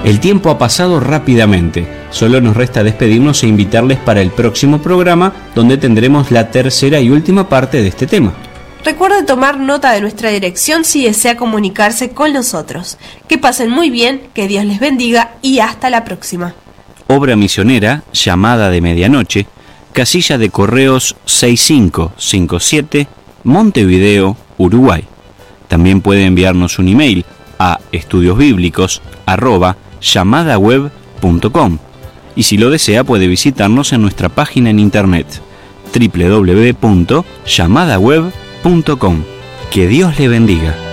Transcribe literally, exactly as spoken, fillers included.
El tiempo ha pasado rápidamente, solo nos resta despedirnos e invitarles para el próximo programa, donde tendremos la tercera y última parte de este tema. Recuerde tomar nota de nuestra dirección si desea comunicarse con nosotros. Que pasen muy bien, que Dios les bendiga y hasta la próxima. Obra misionera, Llamada de Medianoche, casilla de correos seis cinco cinco siete, Montevideo, Uruguay. También puede enviarnos un email a estudiosbíblicos arroba llamadaweb punto com y si lo desea puede visitarnos en nuestra página en internet doble u doble u doble u punto llamadaweb punto com. Que Dios le bendiga.